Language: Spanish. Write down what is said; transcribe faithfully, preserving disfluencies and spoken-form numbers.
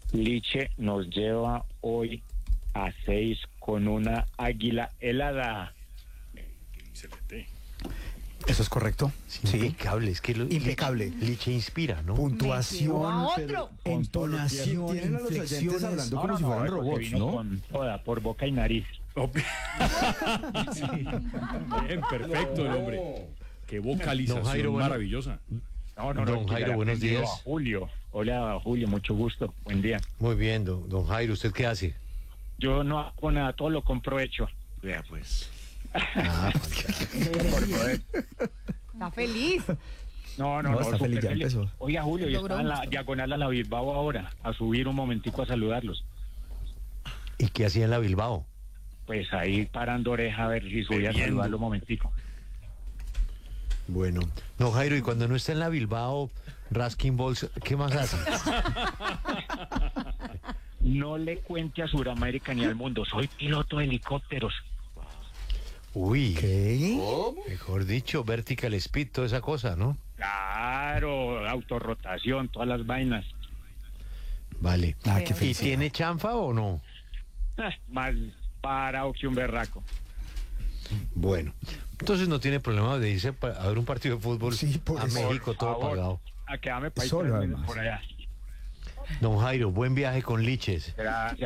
Liche nos lleva hoy a seis con una águila helada. Excelente. ¿Eso es correcto? Sí. Impecable, es que lo, Impecable. Liche inspira, ¿no? Puntuación, a otro. entonación, Tienen a los oyentes inflexiones. hablando No, como no, si no, fueran porque robots, vino ¿no? con toda, por boca y nariz. Sí. Bien, perfecto el hombre. Qué vocalización Don Jairo, bueno. maravillosa. No, no, Don no, Jairo, ya buenos atendido días. a Julio. Hola, Julio, mucho gusto. Buen día. Muy bien, don, don Jairo, ¿usted qué hace? Yo no hago nada, todo lo compro hecho. Vea, pues. Ah, Está feliz. No, no, No, no, está súper feliz, ya empezó. Oiga, Julio, yo Logró estaba en la mucho. diagonal a la Bilbao ahora, a subir un momentico a saludarlos. ¿y qué hacía en la Bilbao? Pues ahí parando oreja a ver si subía a Bebiendo. saludarlo un momentico. Bueno, don Jairo, y cuando no está en la Bilbao, Raskin Balls, ¿qué más hace? No le cuente a Sudamérica ni al mundo, soy piloto de helicópteros. Uy, ¿Qué? mejor dicho, vertical speed, toda esa cosa, ¿no? Claro, autorrotación, todas las vainas. Vale. Ah, qué ¿Y felicidad. tiene chanfa o no? Ah, más parado que un berraco. Bueno, entonces no tiene problema de irse pa- a ver un partido de fútbol Sí, por a eso. México todo Por favor, pagado. a quedarme para Solo, además. por allá. Don Jairo, buen viaje con Liches. Gracias.